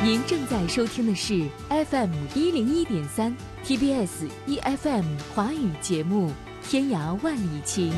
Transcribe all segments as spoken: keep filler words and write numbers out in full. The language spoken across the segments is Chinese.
您正在收听的是 F M 一零一点三 T B S E F M 华语节目《天涯万里情》。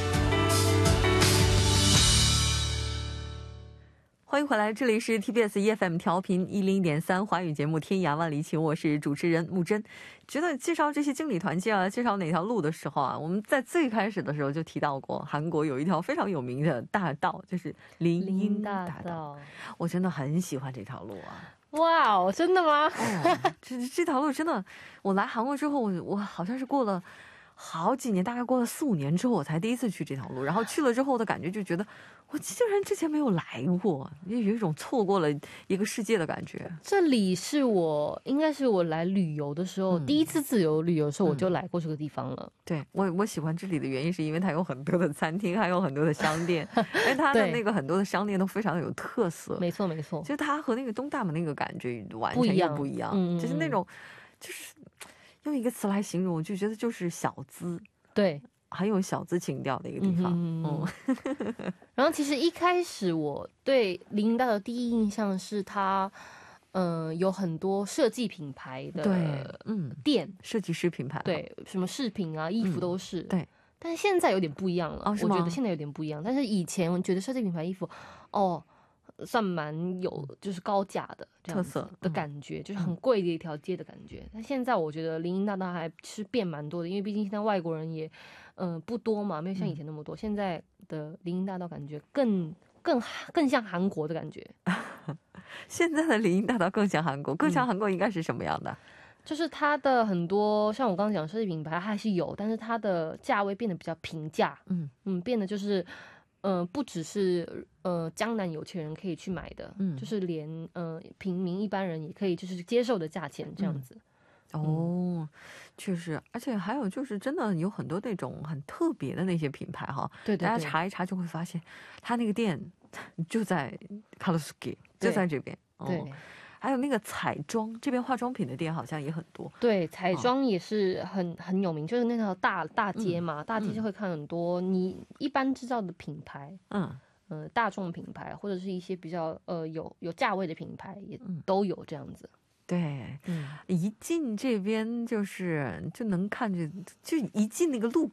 欢迎回来，这里是 T B S E F M 调频一零一点三华语节目《天涯万里情》，我是主持人木真。觉得介绍这些经理团建啊，介绍哪条路的时候啊，我们在最开始的时候就提到过，韩国有一条非常有名的大道，就是林荫大道。我真的很喜欢这条路啊。哇哦，真的吗？哦，这这条路真的，我来韩国之后，我我好像是过了好几年，大概过了四五年之后，我才第一次去这条路。然后去了之后的感觉就觉得，我竟然之前没有来过，有一种错过了一个世界的感觉。这里是我应该是我来旅游的时候、嗯、第一次自由旅游的时候我就来过这个地方了。嗯、对，我我喜欢这里的原因是因为它有很多的餐厅，还有很多的商店，因为它的那个很多的商店都非常的有特色。没错没错，其实它和那个东大门那个感觉完全又不一样，嗯、就是那种就是用一个词来形容，我就觉得就是小资，对，很有小资情调的一个地方。嗯嗯然后其实一开始我对林荫大道第一印象是它，嗯、呃，有很多设计品牌的对，嗯，店，设计师品牌，对，什么饰品啊、衣服都是，嗯、对。但是现在有点不一样了，哦、我觉得现在有点不一样。但是以前我觉得设计品牌衣服，哦。算蛮有就是高价的特色的感觉、嗯、就是很贵的一条街的感觉、嗯、但现在我觉得林荫大道还是变蛮多的，因为毕竟现在外国人也嗯、呃、不多嘛，没有像以前那么多、嗯、现在的林荫大道感觉更更更像韩国的感觉现在的林荫大道更像韩国，更像韩国应该是什么样的、嗯，就是它的很多像我刚刚讲设计品牌它还是有，但是它的价位变得比较平价，嗯嗯，变得就是呃，不只是呃江南有钱人可以去买的，嗯，就是连呃平民一般人也可以就是接受的价钱这样子。嗯、哦，确实，而且还有就是真的有很多那种很特别的那些品牌哈，对对对，大家查一查就会发现，他那个店就在卡洛斯基，就在这边，对。哦，还有那个彩妆，这边化妆品的店好像也很多。对，彩妆也是很、哦、很有名，就是那条大大街嘛、嗯，大街就会看很多你一般知道的品牌，嗯，呃，大众品牌或者是一些比较呃有有价位的品牌也都有这样子。嗯、对，嗯，一进这边就是就能看着，就一进那个路